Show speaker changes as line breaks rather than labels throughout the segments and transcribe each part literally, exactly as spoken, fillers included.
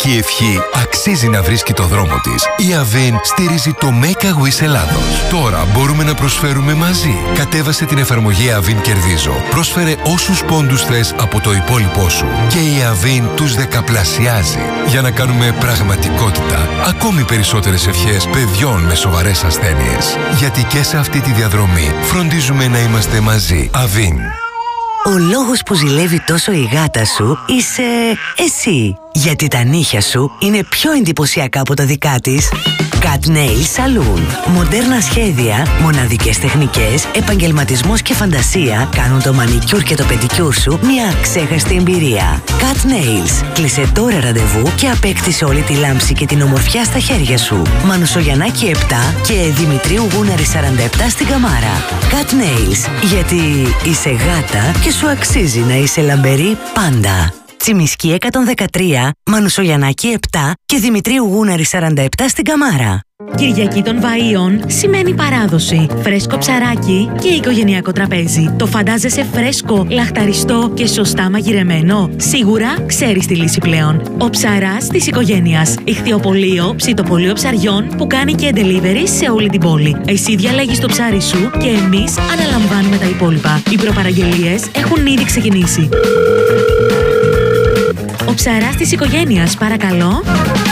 και η ευχή αξίζει να βρίσκει το δρόμο της. Η Avin στηρίζει το Make a Wish Ελλάδος. Τώρα μπορούμε να προσφέρουμε μαζί. Κατέβασε την εφαρμογή Avin Κερδίζω. Πρόσφερε όσους πόντους θες από το υπόλοιπό σου. Και η Avin τους δεκαπλασιάζει. Για να κάνουμε πραγματικότητα ακόμη περισσότερες ευχές παιδιών με σοβαρές ασθένειες. Γιατί και σε αυτή τη διαδρομή φροντίζουμε να είμαστε μαζί. Avin.
Ο λόγος που ζηλεύει τόσο η γάτα σου είσαι εσύ. Γιατί τα νύχια σου είναι πιο εντυπωσιακά από τα δικά της. Cat Nail Saloon. Μοντέρνα σχέδια, μοναδικές τεχνικές, επαγγελματισμός και φαντασία κάνουν το μανικιούρ και το πεντικιούρ σου μια αξέχαστη εμπειρία. Cat Nails. Κλείσε τώρα ραντεβού και απέκτησε όλη τη λάμψη και την ομορφιά στα χέρια σου. Μανουσογιαννάκη επτά και Δημητρίου Γούναρη σαράντα επτά στην Καμάρα. Cat Nails. Γιατί είσαι γάτα και σου αξίζει να είσαι λαμπερή πάντα. Τσιμισκή εκατόν δεκατρία, Μανουσογιαννάκη επτά και Δημητρίου Γούναρη σαράντα επτά στην Καμάρα.
Κυριακή των Βαΐων σημαίνει παράδοση, φρέσκο ψαράκι και οικογενειακό τραπέζι. Το φαντάζεσαι φρέσκο, λαχταριστό και σωστά μαγειρεμένο? Σίγουρα ξέρεις τη λύση πλέον. Ο ψαράς της οικογένειας. Ιχθυοπωλείο, ψητοπωλείο ψαριών που κάνει και delivery σε όλη την πόλη. Εσύ διαλέγεις το ψάρι σου και εμείς αναλαμβάνουμε τα υπόλοιπα. Οι προπαραγγελίες έχουν ήδη ξεκινήσει. Ο ψαράς της οικογένειας, παρακαλώ.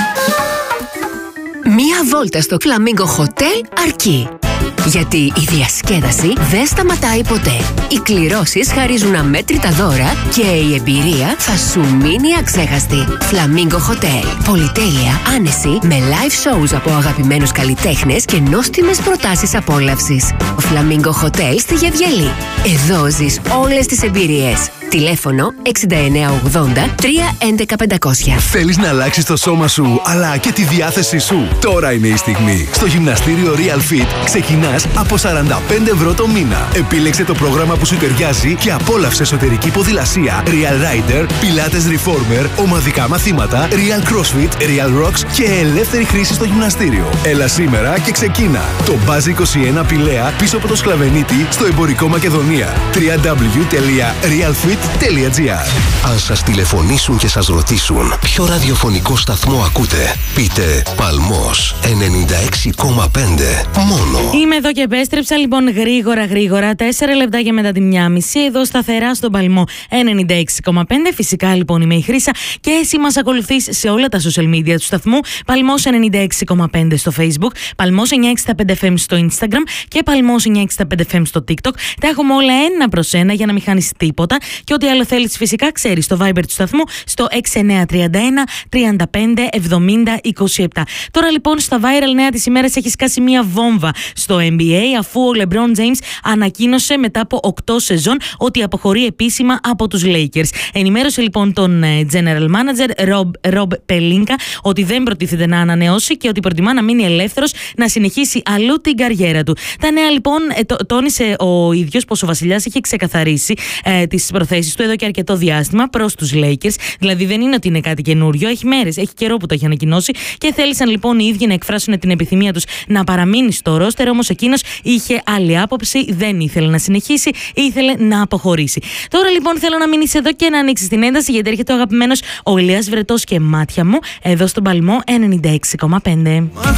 Μία βόλτα στο Flamingo Hotel αρκεί. Γιατί η διασκέδαση δεν σταματάει ποτέ. Οι κληρώσεις χαρίζουν αμέτρητα δώρα και η εμπειρία θα σου μείνει αξέχαστη. Flamingo Hotel. Πολυτέλεια, άνεση, με live shows από αγαπημένους καλλιτέχνες και νόστιμες προτάσεις απόλαυσης. Flamingo Hotel στη Γεβγελή. Εδώ ζεις όλες τις εμπειρίες. Τηλέφωνο εξήντα εννέα ογδόντα τρία έντεκα πεντακόσια.
Θέλεις να αλλάξεις το σώμα σου αλλά και τη διάθεσή σου? Τώρα είναι η στιγμή. Στο γυμναστήριο Real Fit ξεκινάς από σαράντα πέντε ευρώ το μήνα. Επίλεξε το πρόγραμμα που σου ταιριάζει και απόλαυσε εσωτερική ποδηλασία, Real Rider, Pilates Reformer, ομαδικά μαθήματα, Real CrossFit, Real Rocks και ελεύθερη χρήση στο γυμναστήριο. Έλα σήμερα και ξεκίνα. Το Buzz είκοσι ένα Πηλαία πίσω από το Σκλαβενίτη στο εμπορικό Μακεδονία. double-u double-u double-u τελεία realfit τελεία gr.
Αν σας τηλεφωνήσουν και σας ρωτήσουν ποιο ραδιοφωνικό σταθμό ακούτε, πείτε Παλμός ενενήντα έξι κόμμα πέντε μόνο.
Είμαι εδώ και επέστρεψα λοιπόν γρήγορα γρήγορα, τέσσερα λεπτάκια μετά τη μία μισή, εδώ σταθερά στον Παλμό ενενήντα έξι κόμμα πέντε. Φυσικά λοιπόν είμαι η Χρύσα και εσύ μας ακολουθείς σε όλα τα social media του σταθμού. Παλμός ενενήντα έξι κόμμα πέντε στο Facebook, Παλμός εννιακόσια εξήντα πέντε εφ εμ στο Instagram και Παλμός εννιακόσια εξήντα πέντε εφ εμ στο TikTok. Τα έχουμε όλα ένα προς ένα για να μην χάνεις τίποτα. Και ό,τι άλλο θέλεις φυσικά ξέρεις στο Viber του σταθμού στο έξι εννιά τρία ένα τριάντα πέντε εβδομήντα είκοσι επτά. Τώρα λοιπόν στα viral νέα της ημέρας έχει σκάσει μία βόμβα στο N B A αφού ο LeBron James ανακοίνωσε μετά από οκτώ σεζόν ότι αποχωρεί επίσημα από τους Lakers. Ενημέρωσε λοιπόν τον General Manager Rob, Rob Pelinka ότι δεν προτίθεται να ανανεώσει και ότι προτιμά να μείνει ελεύθερος να συνεχίσει αλλού την καριέρα του. Τα νέα λοιπόν τόνισε ο ίδιος πως ο βασιλιάς είχε ξεκαθαρίσει ε, τις προθέσεις του εδώ και αρκετό διάστημα προς τους Lakers. Δηλαδή δεν είναι ότι είναι κάτι καινούριο, έχει μέρες, έχει καιρό που το έχει ανακοινώσει και θέλησαν λοιπόν οι ίδιοι να εκφράσουν την επιθυμία τους να παραμείνει στο ρόστερ, όμως εκείνος είχε άλλη άποψη, δεν ήθελε να συνεχίσει, ήθελε να αποχωρήσει. Τώρα λοιπόν θέλω να μείνεις εδώ και να ανοίξεις την ένταση γιατί έρχεται ο αγαπημένος ο Ηλίας Βρετός και μάτια μου εδώ στον Παλμό ενενήντα έξι κόμμα πέντε.